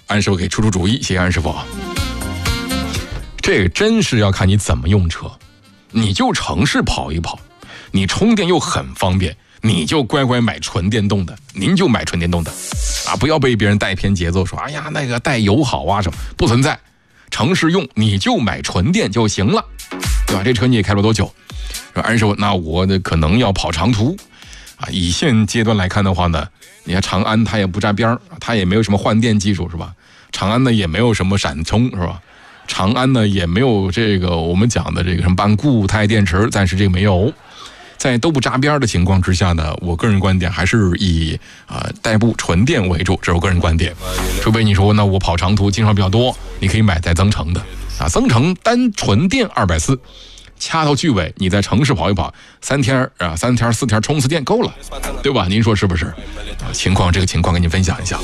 安师傅给出主意，谢谢安师傅。这个真是要看你怎么用车，你就城市跑一跑，你充电又很方便，你就乖乖买纯电动的，您就买纯电动的啊，不要被别人带偏节奏，说哎呀那个带油好啊什么，不存在。城市用你就买纯电就行了，对吧？这车你也开了多久？说安师傅，那我可能要跑长途啊。以现阶段来看的话呢，你看长安它也不沾边，它也没有什么换电技术，是吧？长安呢也没有什么闪充，是吧？长安呢也没有这个我们讲的这个什么半固态电池，暂时这个没有。在都不扎边的情况之下呢，我个人观点还是以代步纯电为主，这是我个人观点。除非你说那我跑长途经常比较多，你可以买带增程的啊，增程单纯电240，掐头去尾你在城市跑一跑，3天4天充次电够了，对吧？您说是不是？这个情况跟您分享一下啊。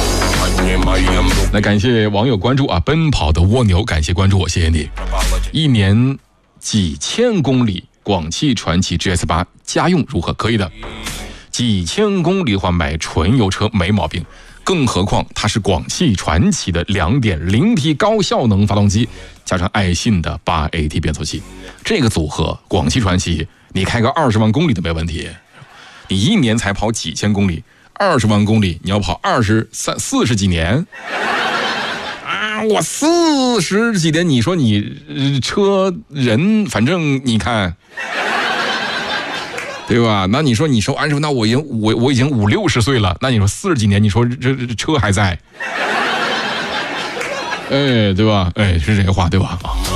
来，感谢网友关注啊，奔跑的蜗牛，感谢关注我，谢谢你。一年几千公里。广汽传祺 GS8 家用如何？可以的，几千公里的话买纯油车没毛病，更何况它是广汽传祺的 2.0T 高效能发动机加上爱信的 8AT 变速器，这个组合广汽传祺你开个20万公里都没问题。你一年才跑几千公里，20万公里你要跑40几年啊！我40几年，你说你车人，反正你看，对吧？那你说安师傅，那我已经5、60岁了，那你说40几年，你说这车还在，哎，对吧？哎，是这个话对吧？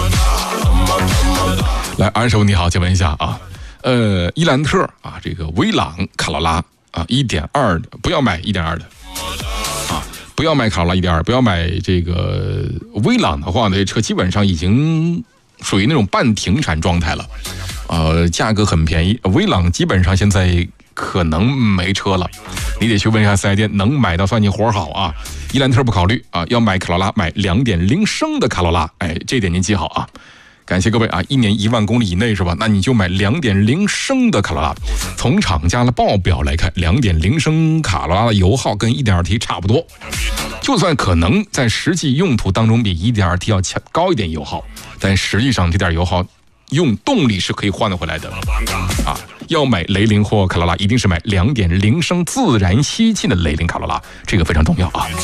来，安师傅你好，请问一下啊，伊兰特啊，这个威朗、卡罗拉啊，1.2的不要买1.2的啊。不要买卡罗拉1.2，不要买这个威朗的话呢，这车基本上已经属于那种半停产状态了，价格很便宜。威朗基本上现在可能没车了，你得去问一下4S店，能买到算你活好啊。伊兰特不考虑啊，要买卡罗拉，买2.0升的卡罗拉，哎，这点您记好啊。感谢各位啊，一年1万公里以内是吧？那你就买2.0升的卡罗拉。从厂家的报表来看，2.0升卡罗拉的油耗跟 1.2T 差不多，就算可能在实际用途当中比 1.2T 要高一点油耗，但实际上这点油耗用动力是可以换得回来的啊。要买雷凌或卡罗拉，一定是买2.0升自然吸气的雷凌卡罗拉，这个非常重要啊。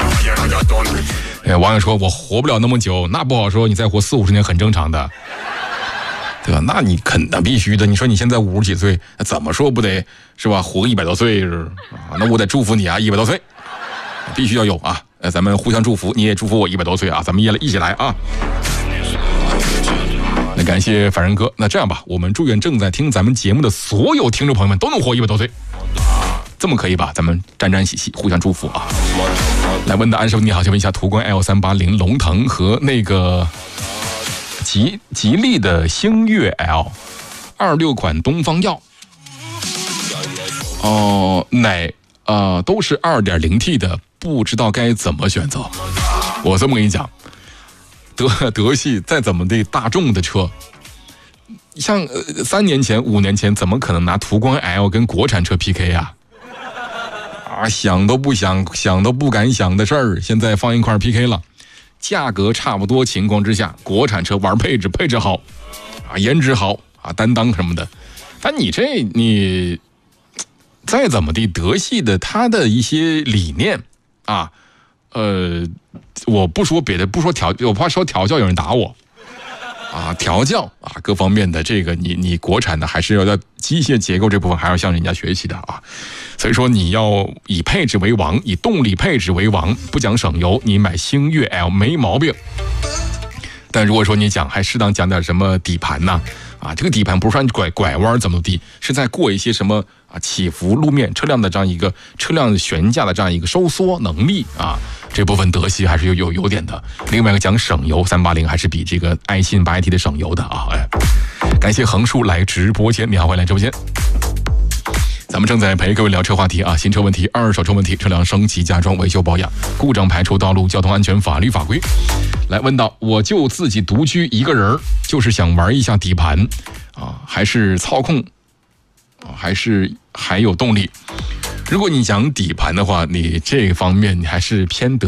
网友说我活不了那么久，那不好说，你再活40、50年很正常的，对吧？那你必须的。你说你现在50几岁，怎么说不得是吧？活个100多岁是啊？那我得祝福你啊，100多岁必须要有啊！咱们互相祝福，你也祝福我100多岁啊！咱们一起来啊！那感谢凡人哥。那这样吧，我们祝愿正在听咱们节目的所有听众朋友们都能活100多岁，这么可以吧？咱们沾喜，互相祝福啊！来问的安师傅你好，请问一下，途观 L380 龙腾和那个吉利的星越 L26款东方耀，都是 2.0T 的，不知道该怎么选择。我这么跟你讲，德系再怎么的大众的车，像3年前、5年前，怎么可能拿途观 L 跟国产车 PK 啊？想都不想，想都不敢想的事儿，现在放一块 PK 了。价格差不多情况之下，国产车玩配置好啊，颜值好啊，担当什么的。但你再怎么的，德系的它的一些理念啊，我不说别的，我怕说调教有人打我啊，调教啊，各方面的这个你国产的还是要在机械结构这部分还要向人家学习的啊。所以说你要以配置为王，以动力配置为王，不讲省油，你买星越 L 没毛病。但如果说你还适当讲点什么底盘呢？啊，这个底盘不是说你拐弯怎么地，是在过一些什么起伏路面车辆的这样一个车辆悬架的这样一个收缩能力啊，这部分德系还是有点的。另外一个讲省油，380还是比这个爱信 8AT 的省油的啊。感谢横竖来直播间，你好，欢迎来直播间。咱们正在陪各位聊车话题啊，新车问题、二手车问题、车辆升级加装、维修保养、故障排除、道路交通安全、法律法规。来问到，我就自己独居一个人，就是想玩一下底盘啊，还是操控啊，还有动力。如果你讲底盘的话，你这方面你还是偏